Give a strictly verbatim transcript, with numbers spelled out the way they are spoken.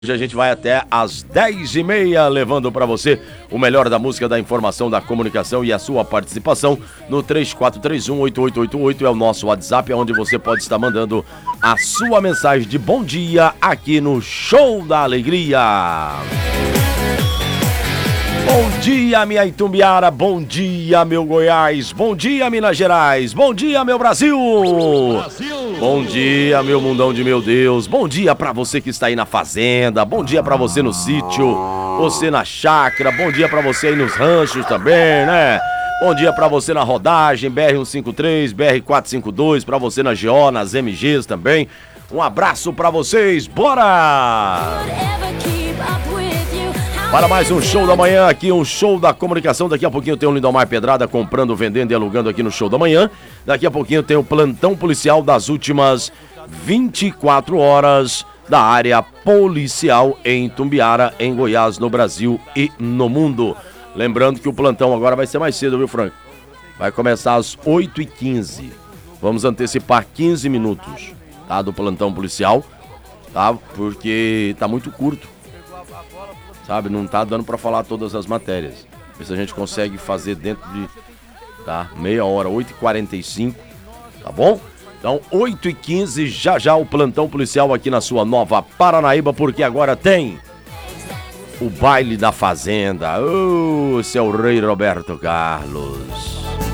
Hoje a gente vai até às dez e meia, levando para você o melhor da música, da informação, da comunicação e a sua participação no três quatro três um, oito oito oito oito, é o nosso WhatsApp, onde você pode estar mandando a sua mensagem de bom dia aqui no Show da Alegria. Bom dia, minha Itumbiara, bom dia, meu Goiás, bom dia, Minas Gerais, bom dia, meu Brasil! Brasil! Bom dia, meu mundão de meu Deus, bom dia pra você que está aí na fazenda, bom dia pra você no sítio, você na chácara, bom dia pra você aí nos ranchos também, né? Bom dia pra você na rodagem, B R cento e cinquenta e três, B R quatrocentos e cinquenta e dois, pra você na G O, nas M Gs também. Um abraço pra vocês, bora! Para mais um Show da Manhã aqui, um show da comunicação. Daqui a pouquinho tem o Lindomar Pedrada comprando, vendendo e alugando aqui no Show da Manhã. Daqui a pouquinho tem o plantão policial das últimas vinte e quatro horas da área policial em Itumbiara, em Goiás, no Brasil e no mundo. Lembrando que o plantão agora vai ser mais cedo, viu, Franco? Vai começar às oito e quinze. Vamos antecipar quinze minutos, tá, do plantão policial, tá? Porque tá muito curto. Sabe, não tá dando pra falar todas as matérias. Ver se a gente consegue fazer dentro de, tá, meia hora, oito e quarenta e cinco, tá bom? Então, oito e quinze, já já o plantão policial aqui na sua Nova Paranaíba, porque agora tem o baile da fazenda. Ô, oh, seu rei Roberto Carlos.